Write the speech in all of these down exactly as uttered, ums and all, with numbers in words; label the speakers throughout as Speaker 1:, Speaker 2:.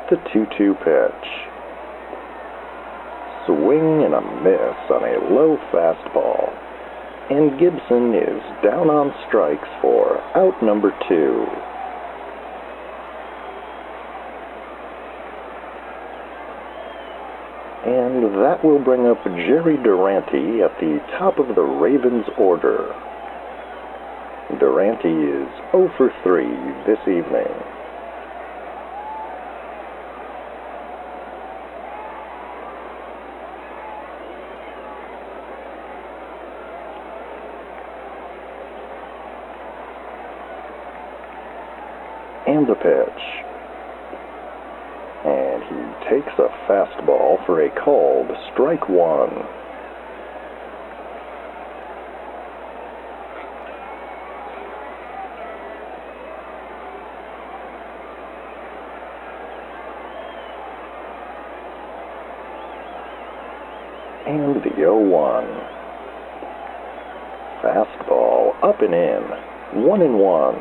Speaker 1: The two two pitch. Swing and a miss on a low fastball. And Gibson is down on strikes for out number two. And that will bring up Jerry Durante at the top of the Ravens order. Durante is oh for three this evening. And the pitch. And he takes a fastball for a called strike one. And the oh one. Fastball up and in. One and one.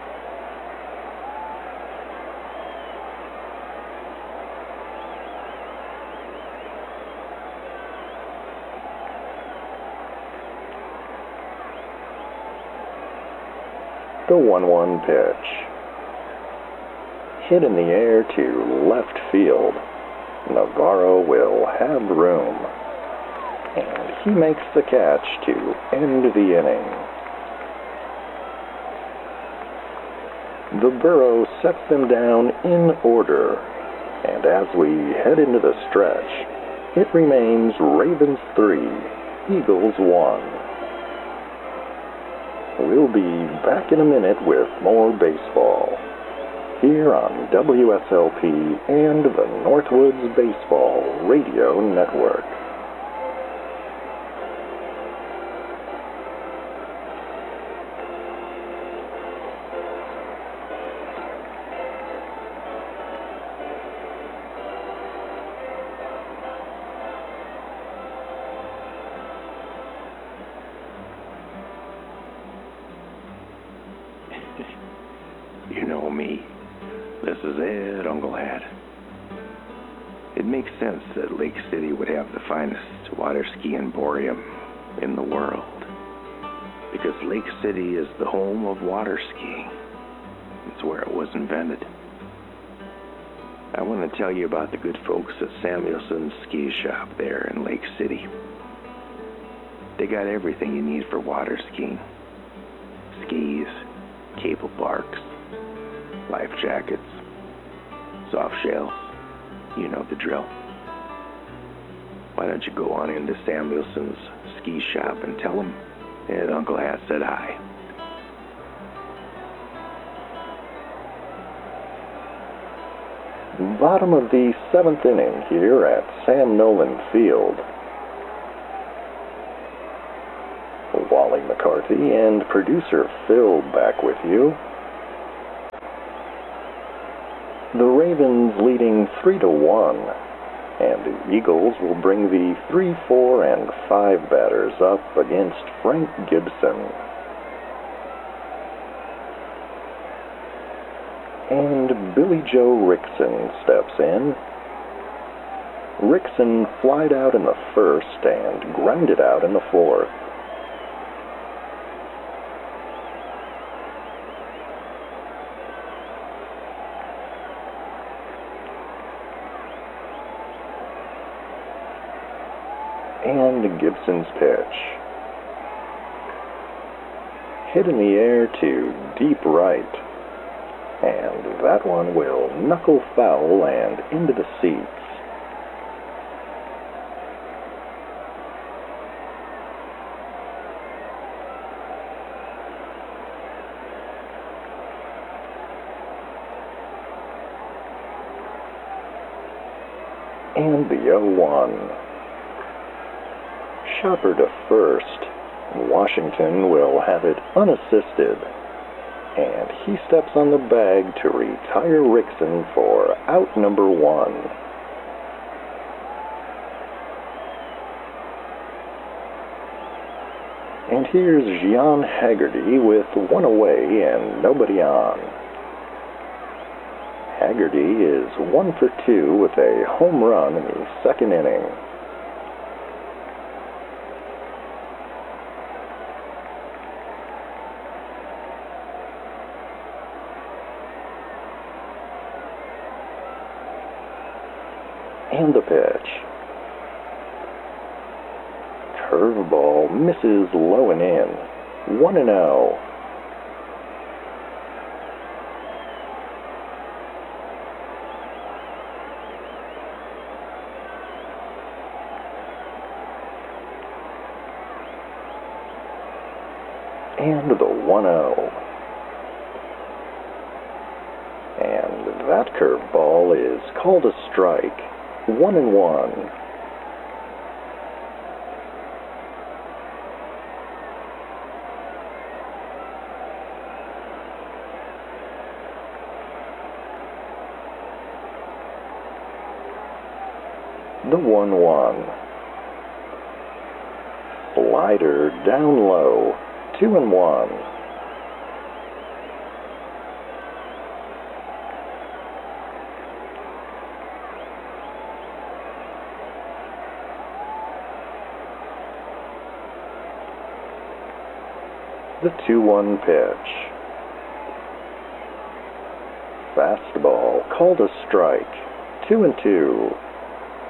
Speaker 1: The one one pitch. Hit in the air to left field. Navarro will have room. And he makes the catch to end the inning. The Burro sets them down in order. And as we head into the stretch, it remains Ravens three, Eagles one. We'll be back in a minute with more baseball, here on W S L P and the Northwoods Baseball Radio Network.
Speaker 2: You know me. This is Ed Uncle Hat. It makes sense that Lake City would have the finest water ski emporium in the world, because Lake City is the home of water skiing. It's where it was invented. I want to tell you about the good folks at Samuelson's Ski Shop there in Lake City. They got everything you need for water skiing. Skis, cable parks, life jackets, soft shells, you know the drill. Why don't you go on into Samuelson's Ski Shop and tell them that Uncle Hat said hi.
Speaker 1: Bottom of the seventh inning here at Sam Nolan Field. Wally McCarthy and producer Phil back with you. The Ravens leading three to one, and the Eagles will bring the three, four, and five batters up against Frank Gibson. And Billy Joe Rickson steps in. Rickson flied out in the first and grounded out in the fourth. And Gibson's pitch. Hit in the air to deep right. And that one will knuckle foul and into the seats. And the oh one. Chopper to first. Washington will have it unassisted. And he steps on the bag to retire Rickson for out number one. And here's Gian Haggerty with one away and nobody on. Haggerty is one for two with a home run in the second inning. And the pitch. Curveball misses low and in. one and oh. And the one oh. And that curveball is called a strike. One and one. The one one. Slider down low. Two and one. The two one pitch. Fastball called a strike. Two and two.